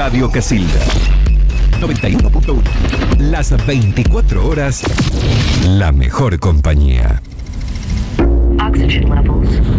Radio Casilda. 91.1. Las 24 horas, la mejor compañía. Oxygen levels